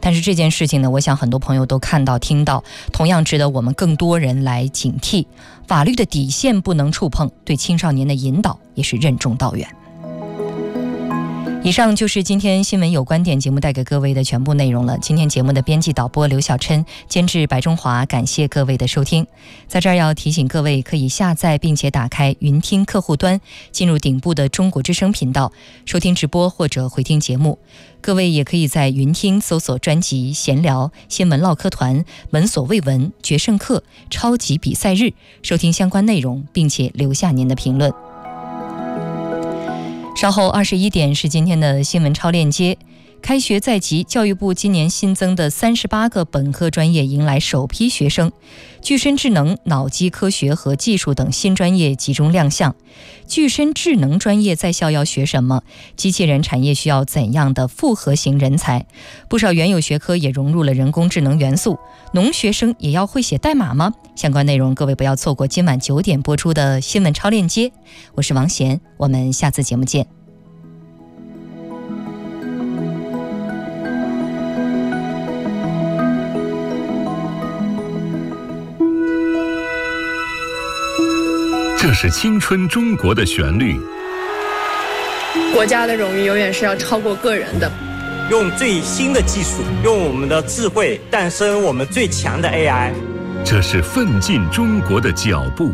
但是这件事情呢，我想很多朋友都看到听到，同样值得我们更多人来警惕。法律的底线不能触碰，对青少年的引导也是任重道远。以上就是今天新闻有观点节目带给各位的全部内容了。今天节目的编辑导播刘小琛，监制白中华，感谢各位的收听。在这儿要提醒各位，可以下载并且打开云听客户端，进入顶部的中国之声频道，收听直播或者回听节目。各位也可以在云听搜索专辑闲聊、新闻唠嗑团、闻所未闻、决胜课、超级比赛日，收听相关内容，并且留下您的评论。稍后21点是今天的新闻超链接。开学在即，教育部今年新增的38个本科专业迎来首批学生，具身智能、脑机科学和技术等新专业集中亮相。具身智能专业在校要学什么？机器人产业需要怎样的复合型人才？不少原有学科也融入了人工智能元素。农学生也要会写代码吗？相关内容各位不要错过今晚9点播出的新闻超链接。我是王贤，我们下次节目见。 这是青春中国的旋律。 国家的荣誉永远是要超过个人的。 用最新的技术，用我们的智慧诞生我们最强的 AI。 这是奋进中国的脚步。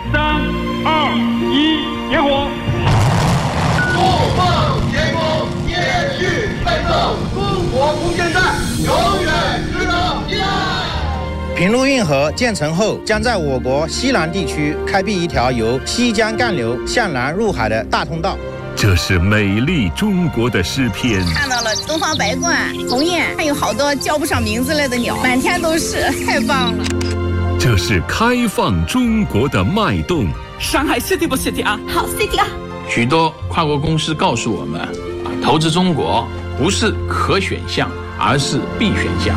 3、2、1，点火！ 怒放天空，继续奋斗，中国无限战，永远值得依赖。 平陆运河建成后，将在我国西南地区开辟一条由西江干流向南入海的大通道。 这是美丽中国的诗篇。 看到了东方白鹳、鸿雁，还有好多叫不上名字来的鸟，满天都是，太棒了。 这是开放中国的脉动。 上海 City 不 City 啊？ 好 City 啊！ 许多跨国公司告诉我们，投资中国不是可选项，而是必选项。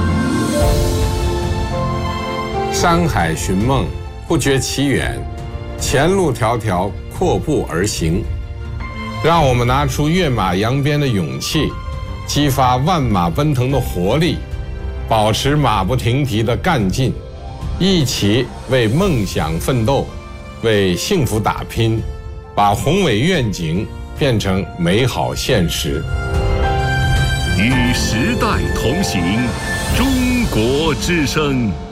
山海寻梦，不觉其远；前路迢迢，阔步而行。让我们拿出跃马扬鞭的勇气，激发万马奔腾的活力，保持马不停蹄的干劲，一起为梦想奋斗，为幸福打拼，把宏伟愿景变成美好现实。 与时代同行，中国之声。